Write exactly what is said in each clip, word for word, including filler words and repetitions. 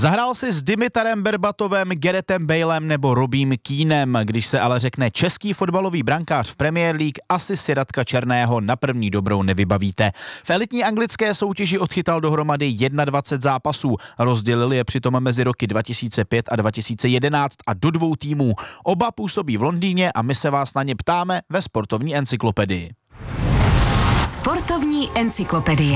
Zahrál si s Dimitarem Berbatovem, Garethem Balem nebo Robím Keanem. Když se ale řekne český fotbalový brankář v Premier League, asi si Radka Černého na první dobrou nevybavíte. V elitní anglické soutěži odchytal dohromady dvacet jedna zápasů. Rozdělil je přitom mezi roky dva tisíce pět a dva tisíce jedenáct a do dvou týmů. Oba působí v Londýně a my se vás na ně ptáme ve Sportovní encyklopedii. Sportovní encyklopedie.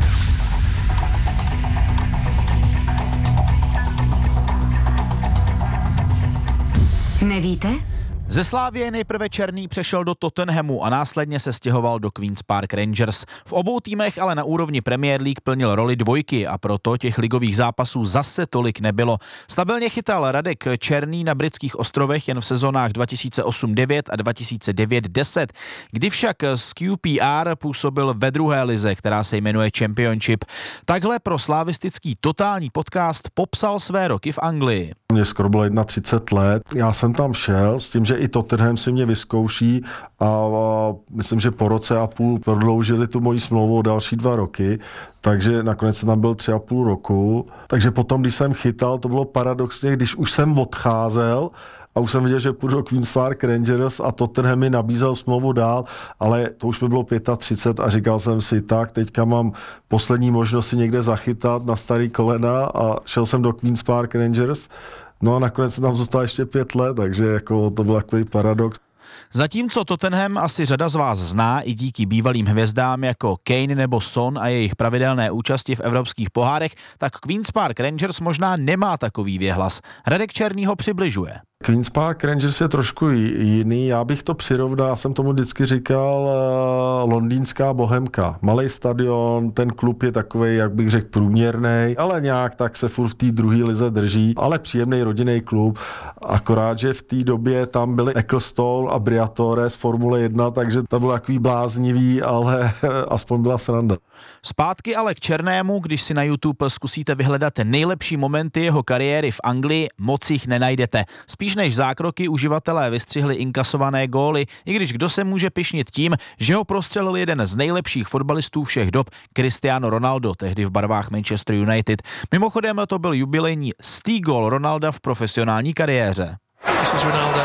Nevíte? Ze Slavie nejprve Černý přešel do Tottenhamu a následně se stěhoval do Queen's Park Rangers. V obou týmech ale na úrovni Premier League plnil roli dvojky a proto těch ligových zápasů zase tolik nebylo. Stabilně chytal Radek Černý na britských ostrovech jen v sezónách dva tisíce osm devět a dva tisíce devět deset, kdy však z Q P R působil ve druhé lize, která se jmenuje Championship. Takhle pro slavistický totální podcast popsal své roky v Anglii. Mně skoro bylo třicet jedna let, já jsem tam šel s tím, že i Tottenham si mě vyzkouší a, a myslím, že po roce a půl prodloužili tu moji smlouvu o další dva roky, takže nakonec jsem tam byl tři a půl roku. Takže potom, když jsem chytal, to bylo paradoxně, když už jsem odcházel a už jsem viděl, že půjdu do Queen's Park Rangers a Tottenham mi nabízel smlouvu dál, ale to už by bylo třicet pět a říkal jsem si, tak teďka mám poslední možnost si někde zachytat na starý kolena a šel jsem do Queen's Park Rangers. No a nakonec jsem tam zůstal ještě pět let, takže jako to byl takový paradox. Zatímco Tottenham asi řada z vás zná i díky bývalým hvězdám jako Kane nebo Son a jejich pravidelné účasti v evropských pohárech, tak Queen's Park Rangers možná nemá takový věhlas. Radek Černý ho přibližuje. Queen's Park Rangers je trošku jiný, já bych to přirovnal, já jsem tomu vždycky říkal uh, londýnská bohemka. Malej stadion, ten klub je takovej, jak bych řekl, průměrnej, ale nějak tak se furt v té druhé lize drží, ale příjemný rodinný klub, akorát, že v té době tam byli Ecclestone a Briatore z Formule jedna, takže to bylo takový bláznivý, ale aspoň byla sranda. Zpátky ale k Černému, když si na YouTube zkusíte vyhledat nejlepší momenty jeho kariéry v Anglii, moc jich nenajdete. Spíš než zákroky uživatelé vystřihli inkasované góly, i když kdo se může pyšnit tím, že ho prostřelil jeden z nejlepších fotbalistů všech dob, Cristiano Ronaldo, tehdy v barvách Manchester United. Mimochodem to byl jubilejní stý gól Ronalda v profesionální kariéře. This is Ronaldo.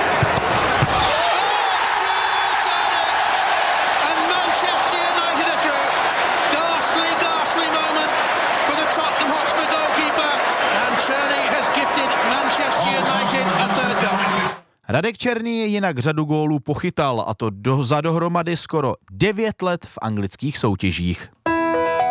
Radek Černý jinak řadu gólů pochytal, a to do, za dohromady skoro devět let v anglických soutěžích.